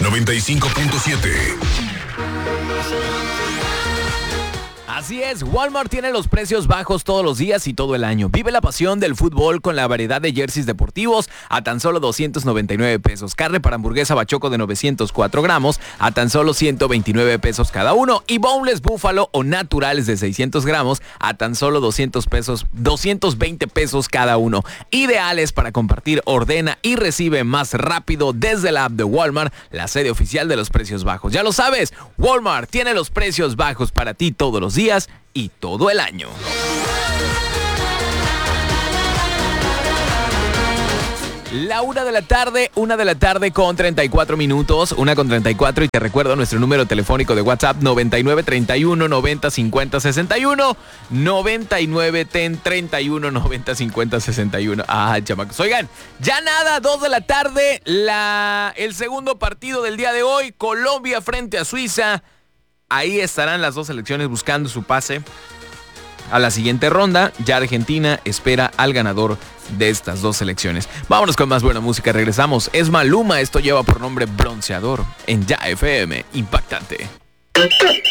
95.7. Así es, Walmart tiene los precios bajos todos los días y todo el año. Vive la pasión del fútbol con la variedad de jerseys deportivos a tan solo 299 pesos. Carne para hamburguesa bachoco de 904 gramos a tan solo 129 pesos cada uno. Y boneless búfalo o naturales de 600 gramos a tan solo 220 pesos cada uno. Ideales para compartir, ordena y recibe más rápido desde la app de Walmart, la sede oficial de los precios bajos. Ya lo sabes, Walmart tiene los precios bajos para ti todos los días y todo el año. La 1 de la tarde con 34 minutos, 1:34, y te recuerdo nuestro número telefónico de WhatsApp 99 31 90 50 61, 99 31 90 50 61. Chamacos. Oigan, ya nada, 2 de la tarde, el segundo partido del día de hoy, Colombia frente a Suiza. Ahí estarán las dos selecciones buscando su pase a la siguiente ronda. Ya Argentina espera al ganador de estas dos selecciones. Vámonos con más buena música, regresamos. Es Maluma, esto lleva por nombre Bronceador en Ya FM Impactante.